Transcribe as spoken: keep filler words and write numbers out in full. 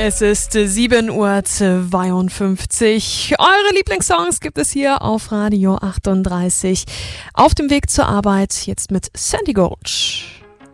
Es ist sieben Uhr zweiundfünfzig. Eure Lieblingssongs gibt es hier auf Radio achtunddreißig. Auf dem Weg zur Arbeit jetzt mit Sandy Gulch.